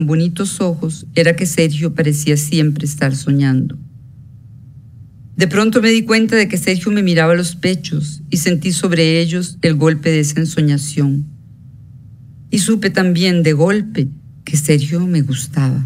bonitos ojos era que Sergio parecía siempre estar soñando. De pronto me di cuenta de que Sergio me miraba los pechos y sentí sobre ellos el golpe de esa ensoñación. Y supe también de golpe que Sergio me gustaba.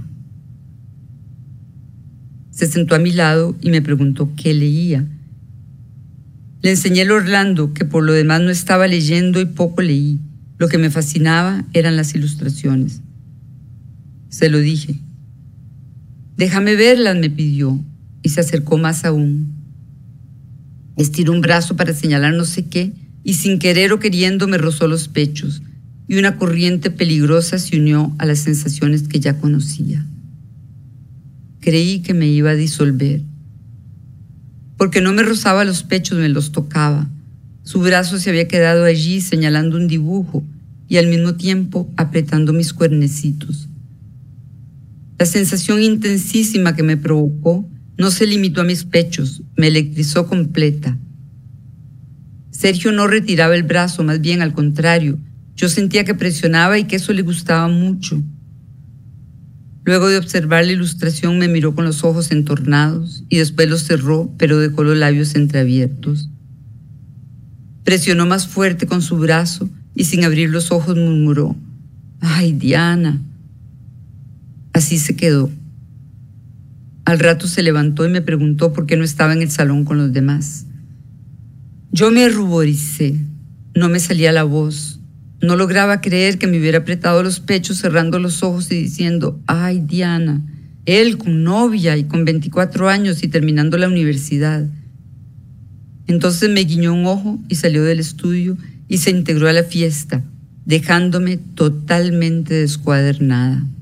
Se sentó a mi lado y me preguntó qué leía. Le enseñé el Orlando, que por lo demás no estaba leyendo y poco leí. Lo que me fascinaba eran las ilustraciones. Se lo dije. Déjame verlas, me pidió, y se acercó más aún. Estiró un brazo para señalar no sé qué, y sin querer o queriendo me rozó los pechos, y una corriente peligrosa se unió a las sensaciones que ya conocía. Creí que me iba a disolver. Porque no me rozaba los pechos, me los tocaba. Su brazo se había quedado allí señalando un dibujo y al mismo tiempo apretando mis cuernecitos. La sensación intensísima que me provocó no se limitó a mis pechos, me electrizó completa. Sergio no retiraba el brazo, más bien al contrario. Yo sentía que presionaba y que eso le gustaba mucho. Luego de observar la ilustración me miró con los ojos entornados y después los cerró, pero dejó los labios entreabiertos. Presionó más fuerte con su brazo y sin abrir los ojos murmuró: «Ay, Diana». Así se quedó. Al rato se levantó y me preguntó por qué no estaba en el salón con los demás. Yo me ruboricé, no me salía la voz. No lograba creer que me hubiera apretado los pechos cerrando los ojos y diciendo: «Ay, Diana». Él con novia y con 24 años y terminando la universidad. Entonces me guiñó un ojo y salió del estudio y se integró a la fiesta, dejándome totalmente descuadernada.